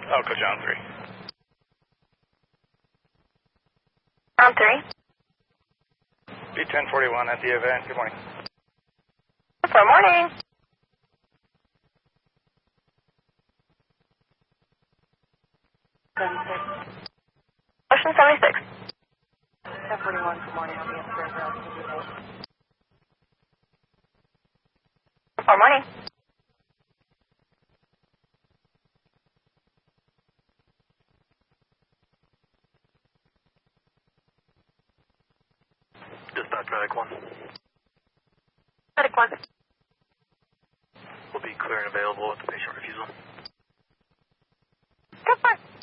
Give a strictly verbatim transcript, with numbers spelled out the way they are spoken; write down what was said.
Elko John three. John three. B ten forty-one at the event. Good morning. Good morning. Ocean seventy-six. ten forty-one, good morning. I'll be in Fairground. Good morning. Dispatch medic one. Medic one. Will be clear and available with the patient refusal. Good fine.